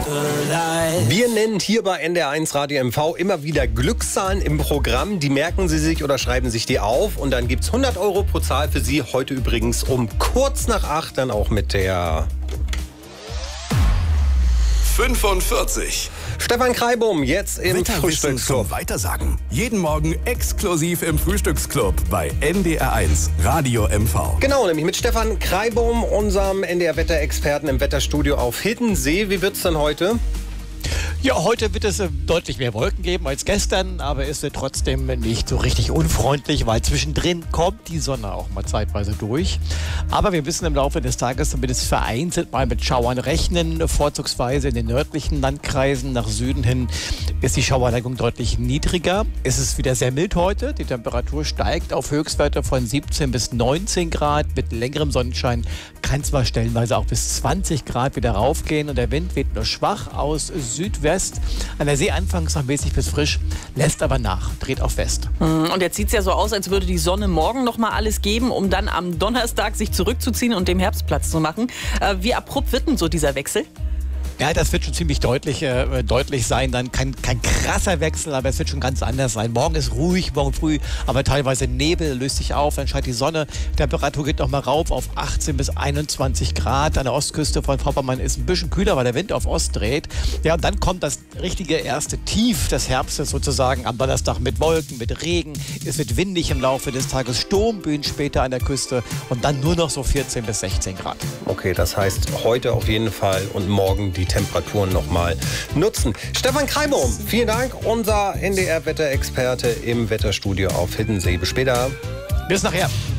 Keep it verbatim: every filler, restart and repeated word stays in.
Wir nennen hier bei N D R eins Radio M V immer wieder Glückszahlen im Programm. Die merken Sie sich oder schreiben sich die auf. Und dann gibt es hundert Euro pro Zahl für Sie. Heute übrigens um kurz nach acht dann auch mit der fünfundvierzig. Stefan Kreibum, jetzt im Frühstücksclub. Weitersagen. Jeden Morgen exklusiv im Frühstücksclub bei N D R eins Radio M V. Genau, nämlich mit Stefan Kreibum, unserem N D R-Wetterexperten im Wetterstudio auf Hiddensee. Wie wird's denn heute? Ja, heute wird es äh, deutlich mehr Wolken geben als gestern, aber es wird trotzdem nicht so richtig unfreundlich, weil zwischendrin kommt die Sonne auch mal zeitweise durch. Aber wir müssen im Laufe des Tages zumindest vereinzelt mal mit Schauern rechnen, vorzugsweise in den nördlichen Landkreisen. Nach Süden hin ist die Schauerneigung deutlich niedriger. Es ist wieder sehr mild heute. Die Temperatur steigt auf Höchstwerte von siebzehn bis neunzehn Grad. Mit längerem Sonnenschein kann zwar stellenweise auch bis zwanzig Grad wieder raufgehen und der Wind weht nur schwach aus Südwest. An der See anfangs noch mäßig bis frisch, lässt aber nach, dreht auf West. Und jetzt sieht es ja so aus, als würde die Sonne morgen noch mal alles geben, um dann am Donnerstag sich zurückzuziehen und dem Herbst Platz zu machen. Wie abrupt wird denn so dieser Wechsel? Ja, das wird schon ziemlich deutlich, äh, deutlich sein. Dann kein, kein krasser Wechsel, aber es wird schon ganz anders sein. Morgen ist ruhig, morgen früh, aber teilweise Nebel löst sich auf, dann scheint die Sonne. Temperatur geht noch mal rauf auf achtzehn bis einundzwanzig Grad. An der Ostküste von Vorpommern ist ein bisschen kühler, weil der Wind auf Ost dreht. Ja, und dann kommt das richtige erste Tief des Herbstes sozusagen am Donnerstag mit Wolken, mit Regen. Es wird windig im Laufe des Tages, Sturmböen später an der Küste und dann nur noch so vierzehn bis sechzehn Grad. Okay, das heißt heute auf jeden Fall und morgen die Temperaturen nochmal nutzen. Stefan Kreibum, vielen Dank, unser N D R-Wetterexperte im Wetterstudio auf Hiddensee. Bis später. Bis nachher.